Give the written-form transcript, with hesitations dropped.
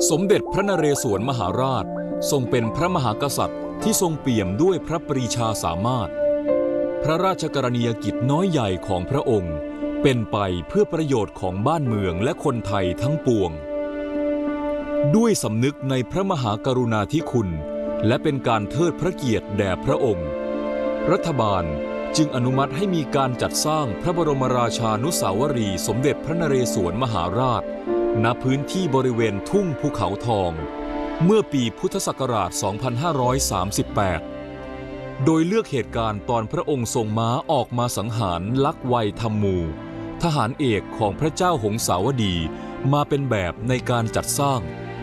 สมเด็จพระนเรศวรมหาราชทรงเป็นพระมหากษัตริย์ที่ทรงเปี่ยมด้วยพระปรีชาสามารถพระราชกรณียกิจน้อยใหญ่ของพระองค์เป็นไปเพื่อประโยชน์ของบ้านเมืองและคนไทยทั้งปวงด้วยสำนึกในพระมหากรุณาธิคุณและเป็นการเทิดพระเกียรติแด่พระองค์รัฐบาลจึงอนุมัติให้มีการจัดสร้างพระบรมราชานุสาวรีย์สมเด็จพระนเรศวรมหาราชณพื้นที่บริเวณทุ่งภูเขาทองเมื่อปีพุทธศักราช 2538 โดยเลือกเหตุการณ์ตอนพระองค์ทรงม้าออกมาสังหารลักไวยธรรมูทหารเอกของพระเจ้าหงสาวดีมาเป็นแบบในการจัดสร้าง